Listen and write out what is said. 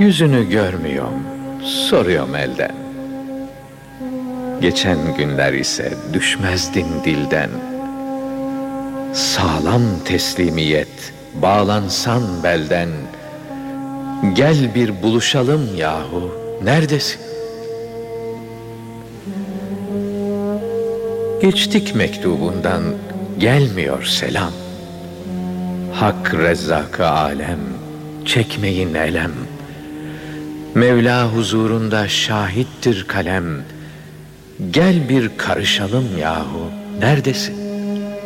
Yüzünü görmüyorum, soruyorum elden. Geçen günler ise düşmezdin dilden. Sağlam teslimiyet, bağlansan belden. Gel bir buluşalım yahu, neredesin? Geçtik mektubundan, gelmiyor selam. Hak Rezzak-ı alem, çekmeyin elem. Mevla huzurunda şahittir kalem. Gel bir karışalım yahu, neredesin?